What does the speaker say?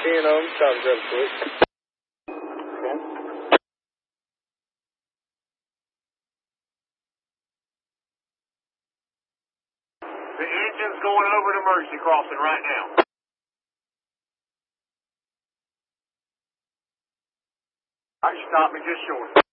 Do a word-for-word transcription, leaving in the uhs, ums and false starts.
ten of them. Stop up quick. Okay. The engine's going over to Mercy Crossing right now. All right, stop me just short.